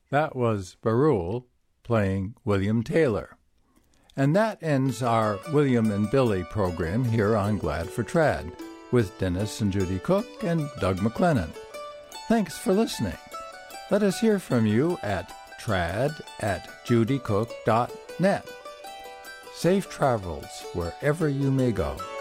That was Barul playing William Taylor. And that ends our William and Billy program here on Glad for Trad with Dennis and Judy Cook and Doug McLennan. Thanks for listening. Let us hear from you at trad@judycook.net. Safe travels wherever you may go.